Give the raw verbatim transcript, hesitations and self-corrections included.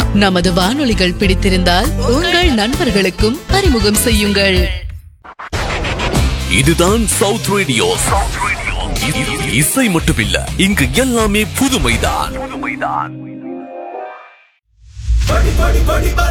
நமது வானொலிகள் பிடித்திருந்தால் உங்கள் நண்பர்களுக்கும் அறிமுகம் செய்யுங்கள். இதுதான் சவுத் ரேடியோ. இசை மட்டுமில்ல, இங்கு எல்லாமே புதுமைதான்.